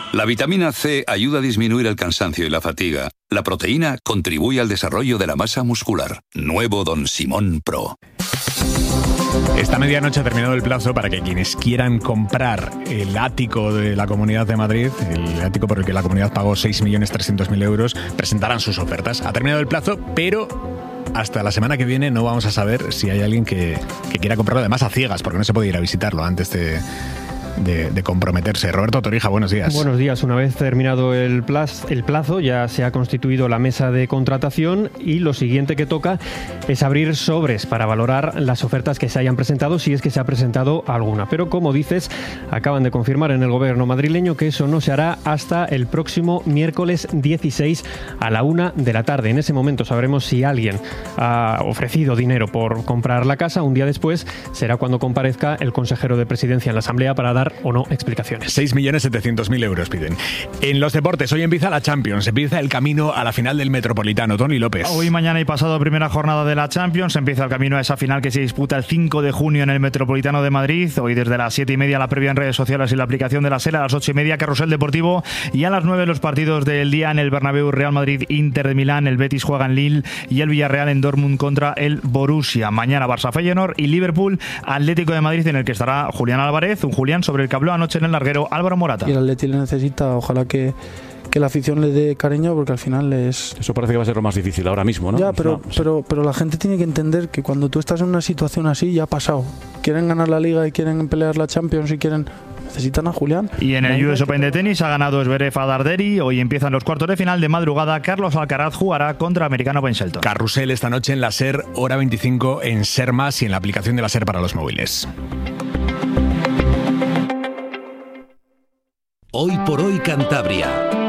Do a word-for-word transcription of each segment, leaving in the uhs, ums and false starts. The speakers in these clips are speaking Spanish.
La vitamina C ayuda a disminuir el cansancio y la fatiga. La proteína contribuye al desarrollo de la masa muscular. Nuevo Don Simón Pro. Esta medianoche ha terminado el plazo para que quienes quieran comprar el ático de la Comunidad de Madrid, el ático por el que la comunidad pagó seis millones trescientos mil euros, presentaran sus ofertas. Ha terminado el plazo, pero hasta la semana que viene no vamos a saber si hay alguien que, que quiera comprarlo, además a ciegas, porque no se puede ir a visitarlo antes de... De, de comprometerse. Roberto Torija, buenos días. Buenos días. Una vez terminado el plazo, el plazo, ya se ha constituido la mesa de contratación y lo siguiente que toca es abrir sobres para valorar las ofertas que se hayan presentado, si es que se ha presentado alguna. Pero como dices, acaban de confirmar en el gobierno madrileño que eso no se hará hasta el próximo miércoles dieciséis a la una de la tarde. En ese momento sabremos si alguien ha ofrecido dinero por comprar la casa. Un día después será cuando comparezca el consejero de Presidencia en la Asamblea para dar o no explicaciones. seis millones setecientos mil euros piden. En los deportes, hoy empieza la Champions, empieza el camino a la final del Metropolitano. Tony López. Hoy, mañana y pasado, primera jornada de la Champions, empieza el camino a esa final que se disputa el cinco de junio en el Metropolitano de Madrid. Hoy desde las siete y media la previa en redes sociales y la aplicación de la SER, a las ocho y media Carrusel Deportivo y a las nueve los partidos del día en el Bernabéu, Real Madrid, Inter de Milán, el Betis juega en Lille y el Villarreal en Dortmund contra el Borussia. Mañana Barça Feyenoord y Liverpool Atlético de Madrid, en el que estará Julián Álvarez, un Julián sobre el que habló anoche en el larguero Álvaro Morata. Y el Atleti le necesita, ojalá que, que la afición le dé cariño, porque al final es... Eso parece que va a ser lo más difícil ahora mismo, ¿no? Ya, pero, no, pero, pero la gente tiene que entender que cuando tú estás en una situación así, ya ha pasado. Quieren ganar la Liga y quieren pelear la Champions y quieren... Necesitan a Julián. Y en el U S Open de tenis ha ganado Zverev a Darderi. Hoy empiezan los cuartos de final. De madrugada, Carlos Alcaraz jugará contra americano Ben Shelton. Carrusel esta noche en la SER, hora veinticinco en SER Más y en la aplicación de la SER para los móviles. Hoy por hoy Cantabria.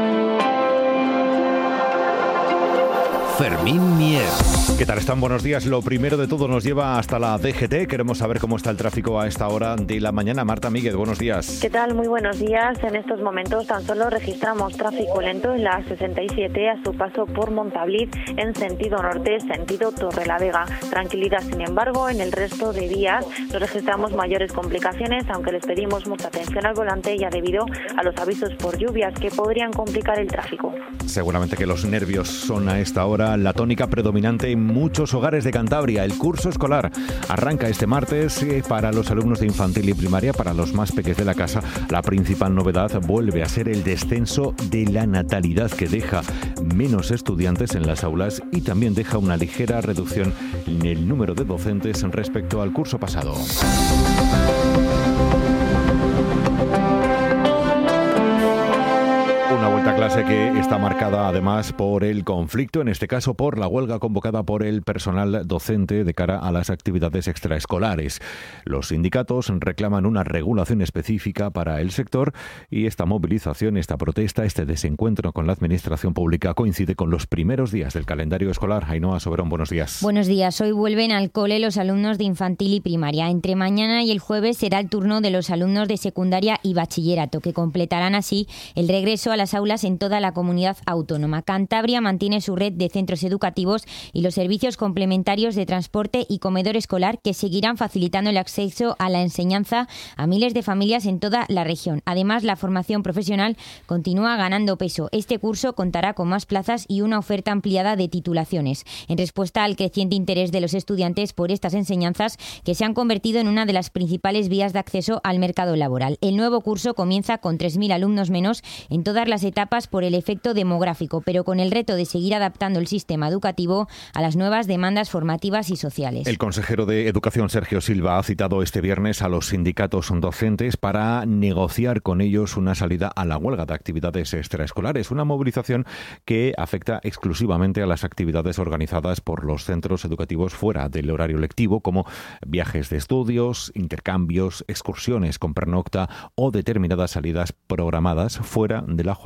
Fermín Mier. ¿Qué tal están? Buenos días. Lo primero de todo nos lleva hasta la D G T. Queremos saber cómo está el tráfico a esta hora de la mañana. Marta Míguez, buenos días. ¿Qué tal? Muy buenos días. En estos momentos tan solo registramos tráfico lento en la sesenta y siete a su paso por Montablid en sentido norte, sentido Torrelavega. Tranquilidad, sin embargo, en el resto de vías no registramos mayores complicaciones, aunque les pedimos mucha atención al volante ya debido a los avisos por lluvias que podrían complicar el tráfico. Seguramente que los nervios son a esta hora la tónica predominante en muchos hogares de Cantabria. El curso escolar arranca este martes para los alumnos de infantil y primaria, para los más pequeños de la casa. La principal novedad vuelve a ser el descenso de la natalidad, que deja menos estudiantes en las aulas y también deja una ligera reducción en el número de docentes respecto al curso pasado. Una vuelta a clase que está marcada además por el conflicto, en este caso por la huelga convocada por el personal docente de cara a las actividades extraescolares. Los sindicatos reclaman una regulación específica para el sector y esta movilización, esta protesta, este desencuentro con la administración pública coincide con los primeros días del calendario escolar. Ainhoa Soberón, buenos días. Buenos días. Hoy vuelven al cole los alumnos de infantil y primaria. Entre mañana y el jueves será el turno de los alumnos de secundaria y bachillerato, que completarán así el regreso a las aulas en toda la comunidad autónoma. Cantabria mantiene su red de centros educativos y los servicios complementarios de transporte y comedor escolar, que seguirán facilitando el acceso a la enseñanza a miles de familias en toda la región. Además, la formación profesional continúa ganando peso. Este curso contará con más plazas y una oferta ampliada de titulaciones, en respuesta al creciente interés de los estudiantes por estas enseñanzas, que se han convertido en una de las principales vías de acceso al mercado laboral. El nuevo curso comienza con tres mil alumnos menos en todas las etapas por el efecto demográfico, pero con el reto de seguir adaptando el sistema educativo a las nuevas demandas formativas y sociales. El consejero de Educación, Sergio Silva, ha citado este viernes a los sindicatos docentes para negociar con ellos una salida a la huelga de actividades extraescolares, una movilización que afecta exclusivamente a las actividades organizadas por los centros educativos fuera del horario lectivo, como viajes de estudios, intercambios, excursiones con pernocta o determinadas salidas programadas fuera de la jornada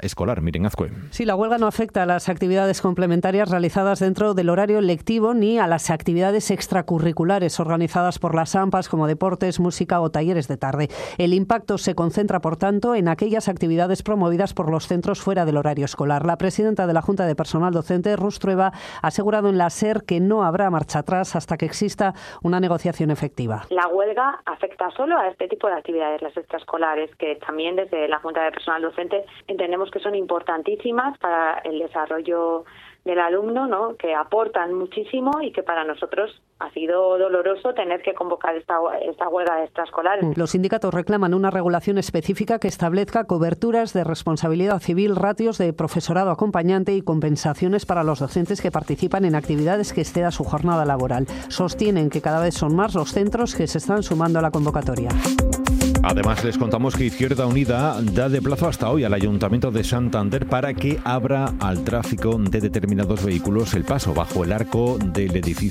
escolar. Miren Azcue. Sí, la huelga no afecta a las actividades complementarias realizadas dentro del horario lectivo ni a las actividades extracurriculares organizadas por las AMPAs como deportes, música o talleres de tarde. El impacto se concentra, por tanto, en aquellas actividades promovidas por los centros fuera del horario escolar. La presidenta de la Junta de Personal Docente, Rus Trueba, ha asegurado en la SER que no habrá marcha atrás hasta que exista una negociación efectiva. La huelga afecta solo a este tipo de actividades, las extraescolares, que también desde la Junta de Personal Docente entendemos que son importantísimas para el desarrollo del alumno, ¿no?, que aportan muchísimo y que para nosotros ha sido doloroso tener que convocar esta, esta huelga extraescolar. Los sindicatos reclaman una regulación específica que establezca coberturas de responsabilidad civil, ratios de profesorado acompañante y compensaciones para los docentes que participan en actividades que exceda su jornada laboral. Sostienen que cada vez son más los centros que se están sumando a la convocatoria. Además, les contamos que Izquierda Unida da de plazo hasta hoy al Ayuntamiento de Santander para que abra al tráfico de determinados vehículos el paso bajo el arco del edificio